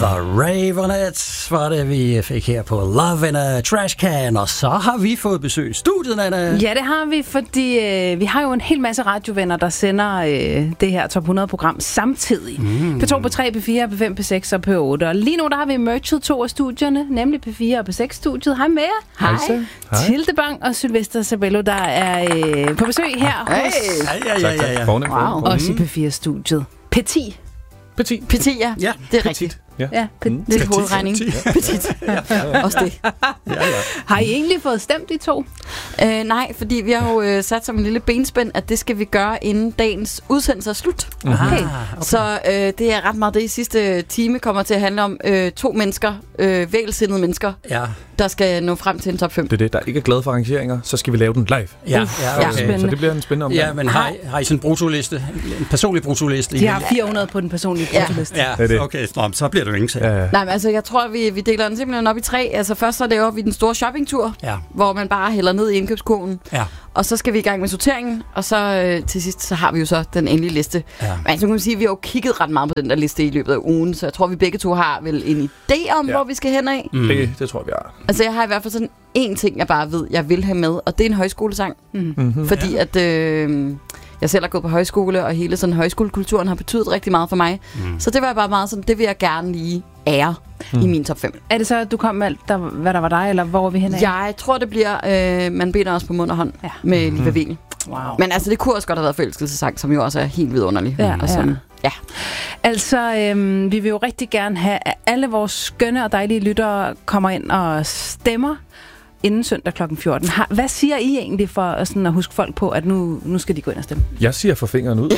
The Raveonettes var det, vi fik her på Love in a Trash Can. Og så har vi fået besøg i studiet, Nana. Ja, det har vi, fordi vi har jo en hel masse radiovenner, der sender det her Top 100-program samtidig. P2, P3, P4, P5, P6 og P8. Og lige nu, der har vi merged 2 af studierne, nemlig P4 og P6-studiet. Hej med jer. Hej. Tilde Bang og Sylvester Sabello, der er på besøg her hos... Ja. Wow. Også i P4-studiet. P10. Petit, ja. Ja, det er rigtigt. Ja, Lidt hovedregning. Petit. Også det. Har I egentlig fået stemt de 2? Nej, fordi vi har jo sat som en lille benspænd, at det skal vi gøre, inden dagens udsendelse er slut. Okay. Så det er ret meget det. I sidste time kommer til at handle om 2 mennesker, vælsindede mennesker, der skal nå frem til en top 5. Det er det. Der ikke er glad for arrangeringer, så skal vi lave den live. Ja, okay. Så det bliver en spændende omgang. Ja, men har I sådan en brutoliste? En personlig brutoliste? De har 400 på den personlige brutoliste. Ja, okay. Så bliver det jo ingen sag. Nej, men altså, jeg tror, vi deler den simpelthen op i 3. Altså, først så laver vi den store shoppingtur, hvor man bare hælder ned i indkøbskurven. Ja. Og så skal vi i gang med sorteringen, og så til sidst, så har vi jo så den endelige liste. Ja. Men så kan man sige, at vi har jo kigget ret meget på den der liste i løbet af ugen, så jeg tror, vi begge to har vel en idé om, hvor vi skal hen af. Det tror vi har. Altså, jeg har i hvert fald sådan en ting, jeg bare ved, jeg vil have med, og det er en højskolesang. Fordi at jeg selv har gået på højskole, og hele sådan højskolekulturen har betydet rigtig meget for mig. Så det var bare meget sådan, det vil jeg gerne lige ære i min top 5. Er det så, at du kom med alt, hvad der var dig, eller hvor er vi hen af? Jeg tror, det bliver Man binder os på mund og hånd med Liva Weel. Wow. Men altså, det kunne også godt have været forelskelsessang, som jo også er helt vidunderlig. Ja. Altså, vi vil jo rigtig gerne have, at alle vores skønne og dejlige lyttere kommer ind og stemmer inden søndag kl. 14. Hvad siger I egentlig for sådan at huske folk på, at nu skal de gå ind og stemme? Jeg siger for fingeren ud.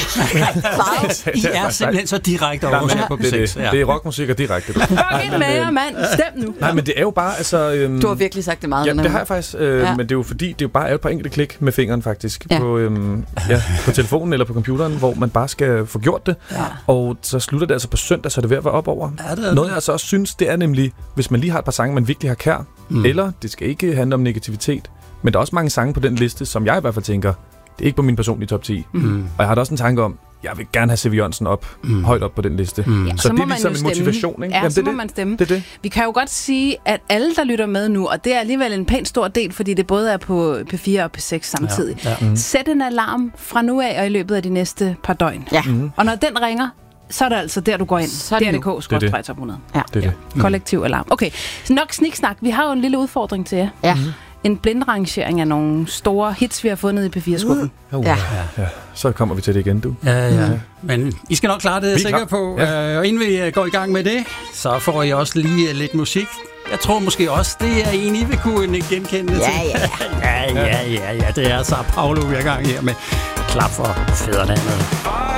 I er simpelthen så direkte over her på P6. Det er rockmusik og direkte. Fuck ind med jer, mand! Stem nu! Nej, men det er jo bare, altså... Du har virkelig sagt det meget. Ja, det har jeg faktisk. Men det er jo fordi, det er jo bare et par enkelte klik med fingeren faktisk. Ja. På telefonen eller på computeren, hvor man bare skal få gjort det. Ja. Og så slutter det altså på søndag, så er det ved at være op over. Noget jeg altså også synes, det er nemlig, hvis man lige har et par sange, man virkelig har kær, eller det skal ikke handle om negativitet, men der er også mange sange på den liste, som jeg i hvert fald tænker, det er ikke på min personlige top 10. Og jeg har da også en tanke om, jeg vil gerne have C.V. Jørgensen højt op på den liste. Ja, så det er ligesom en motivation, ikke? Ja, så må man stemme. Det. Vi kan jo godt sige, at alle, der lytter med nu, og det er alligevel en pænt stor del, fordi det både er på P4 og P6 samtidig. Sæt en alarm fra nu af og i løbet af de næste par døgn. Ja. Og når den ringer, så er det altså der, du går ind. DRDK/Top 100. Ja. Det. Kollektiv alarm. Okay, så nok sniksnak. Vi har jo en lille udfordring til jer. Ja. En blindrangering af nogle store hits, vi har fundet i P4-skuffen. Ja. Så kommer vi til det igen, du. Ja. Men I skal nok klare det, jeg er sikker på. Ja. Og inden vi går i gang med det, så får I også lige lidt musik. Jeg tror måske også, det er en, I vil kunne genkende til. Ja. Det er så Paulo, vi er i gang her med klap for fædrelandet.